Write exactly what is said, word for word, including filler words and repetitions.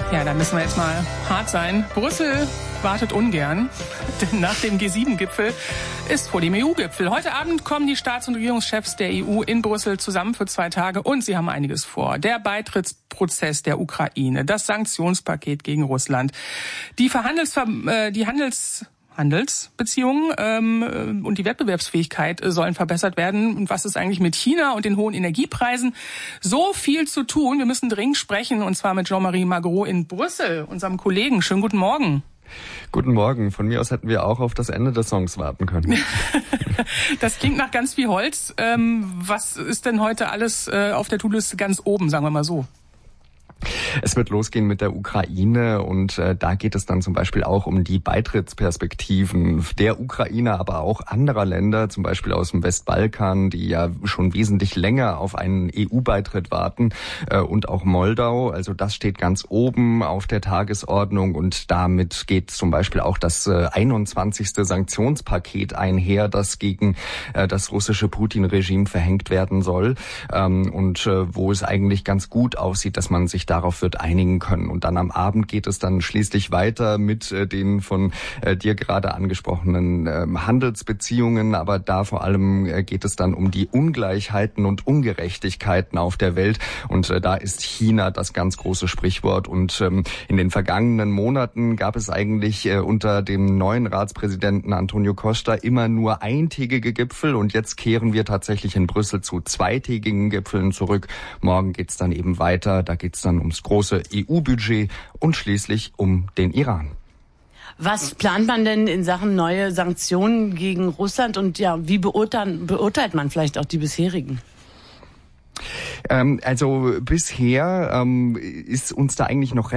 Ja, da müssen wir jetzt mal hart sein. Brüssel wartet ungern, denn nach dem G sieben Gipfel ist vor dem E U-Gipfel. Heute Abend kommen die Staats- und Regierungschefs der E U in Brüssel zusammen für zwei Tage und sie haben einiges vor. Der Beitrittsprozess der Ukraine, das Sanktionspaket gegen Russland, die Verhandelsver äh, die Handels Handelsbeziehungen ähm, und die Wettbewerbsfähigkeit äh, sollen verbessert werden. Und was ist eigentlich mit China und den hohen Energiepreisen? So viel zu tun. Wir müssen dringend sprechen, und zwar mit Jean-Marie Magro in Brüssel, unserem Kollegen. Schönen guten Morgen. Guten Morgen. Von mir aus hätten wir auch auf das Ende des Songs warten können. Das klingt nach ganz viel Holz. Ähm, was ist denn heute alles äh, auf der To-Do-Liste ganz oben, sagen wir mal so? Es wird losgehen mit der Ukraine und äh, da geht es dann zum Beispiel auch um die Beitrittsperspektiven der Ukraine, aber auch anderer Länder, zum Beispiel aus dem Westbalkan, die ja schon wesentlich länger auf einen E U-Beitritt warten, äh, und auch Moldau. Also das steht ganz oben auf der Tagesordnung und damit geht zum Beispiel auch das äh, einundzwanzigste Sanktionspaket einher, das gegen äh, das russische Putin-Regime verhängt werden soll, ähm, und äh, wo es eigentlich ganz gut aussieht, dass man sich darauf wird einigen können. Und dann am Abend geht es dann schließlich weiter mit äh, den von äh, dir gerade angesprochenen äh, Handelsbeziehungen. Aber da vor allem äh, geht es dann um die Ungleichheiten und Ungerechtigkeiten auf der Welt. Und äh, da ist China das ganz große Sprichwort. Und ähm, in den vergangenen Monaten gab es eigentlich äh, unter dem neuen Ratspräsidenten Antonio Costa immer nur eintägige Gipfel. Und jetzt kehren wir tatsächlich in Brüssel zu zweitägigen Gipfeln zurück. Morgen geht's dann eben weiter. Da geht's dann ums große E U-Budget und schließlich um den Iran. Was plant man denn in Sachen neue Sanktionen gegen Russland und ja, wie beurteilt, beurteilt man vielleicht auch die bisherigen? Ähm, also bisher ähm, ist uns da eigentlich noch